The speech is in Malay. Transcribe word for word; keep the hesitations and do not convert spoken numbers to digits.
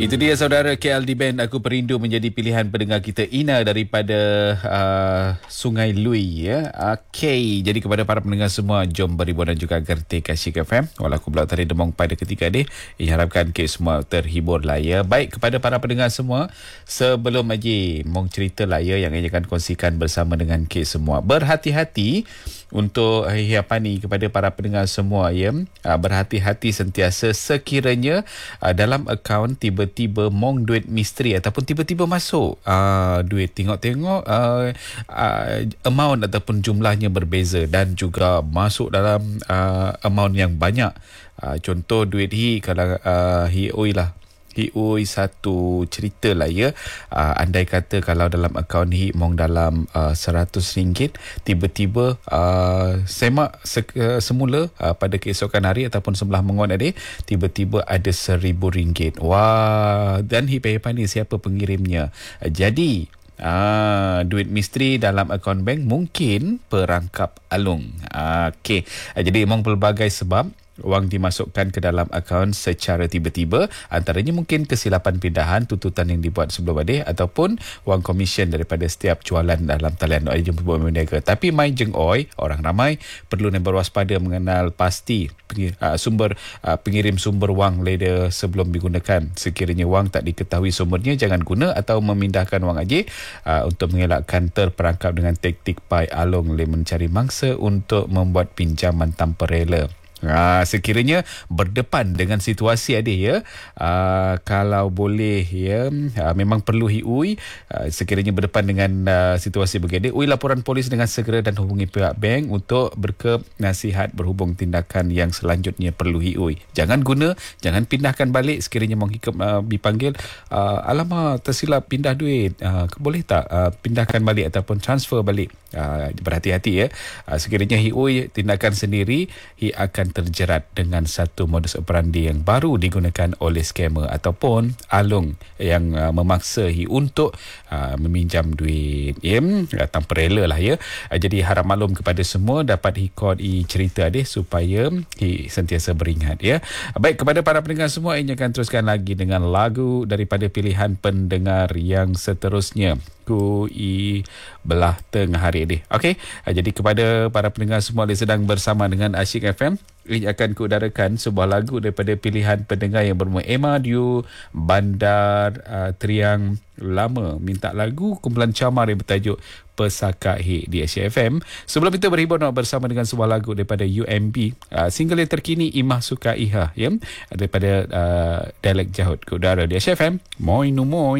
Itu dia saudara, K L D Band Aku Perindu menjadi pilihan pendengar kita Ina daripada uh, Sungai Lui ya. Okey, jadi kepada para pendengar semua, jom berhibur dan juga gerti Asyik F M. Walau aku pula tadi demong pada ketika ni, saya harapkan ke semua terhibur lah ya. Baik, kepada para pendengar semua, sebelum lagi mong cerita lah ya yang saya akan kongsikan bersama dengan ke semua. Berhati-hati untuk hiapan ni kepada para pendengar semua ya. Uh, berhati-hati sentiasa sekiranya uh, dalam akaun tiba-tiba mong duit misteri ataupun tiba-tiba masuk uh, duit, tengok-tengok uh, uh, amount ataupun jumlahnya berbeza dan juga masuk dalam uh, amount yang banyak. Uh, contoh duit hi kalau uh, hi oi lah Hiui satu cerita lah ya. Uh, andai kata kalau dalam akaun Hi mong dalam uh, seratus ringgit, tiba-tiba uh, semak se- uh, semula uh, pada keesokan hari ataupun sebelah mengon tadi, tiba-tiba ada seribu ringgit. Wah, dan Hi payah ni siapa pengirimnya. Uh, jadi Ah, duit misteri dalam akaun bank mungkin perangkap alung. Ah, Okey, ah, jadi memang pelbagai sebab wang dimasukkan ke dalam akaun secara tiba-tiba. Antaranya mungkin kesilapan pindahan tuntutan yang dibuat sebelum adik ataupun wang komisen daripada setiap jualan dalam talian oi jumpa berniaga. Tapi mai jeng oi, orang ramai perlu yang berwaspada mengenal pasti uh, sumber uh, pengirim sumber wang leda sebelum digunakan. Sekiranya wang tak diketahui sumbernya, jangan guna atau memindahkan wang aja uh, untuk mengelakkan terperangkap dengan taktik pai alung le mencari mangsa untuk membuat pinjaman tanpa rela. Ha, sekiranya berdepan dengan situasi ada ya, uh, kalau boleh ya, uh, memang perlu hiui uh, sekiranya berdepan dengan uh, situasi begini, ui laporan polis dengan segera dan hubungi pihak bank untuk berkenasihat berhubung tindakan yang selanjutnya perlu hiui. Jangan guna, jangan pindahkan balik sekiranya menghikap uh, dipanggil, uh, alamak tersilap pindah duit, uh, boleh tak uh, pindahkan balik ataupun transfer balik. Uh, berhati-hati ya. Uh, sekiranya hiui tindakan sendiri, hi akan terjerat dengan satu modus operandi yang baru digunakan oleh scammer ataupun alung yang uh, memaksa hi untuk uh, meminjam duit ya, uh, tanpa rela lah ya. Uh, jadi harap maklum kepada semua, dapat hi kod i cerita deh supaya hi sentiasa beringat ya. Uh, baik, kepada para pendengar semua, ini akan teruskan lagi dengan lagu daripada pilihan pendengar yang seterusnya. Ku i belah tengah hari ini. Okey, jadi kepada para pendengar semua yang sedang bersama dengan Asyik F M, ini akan kuudarakan sebuah lagu daripada pilihan pendengar yang bernama Emma Diu Bandar uh, Triang Lama, minta lagu kumpulan camar yang bertajuk Pesakak Hik di Asyik F M. Sebelum kita berhibur nak bersama dengan sebuah lagu daripada U M B, uh, single yang terkini Imah Suka Iha ya, daripada uh, Dialek Jahut ke udara di Asyik F M. Moi nu moi.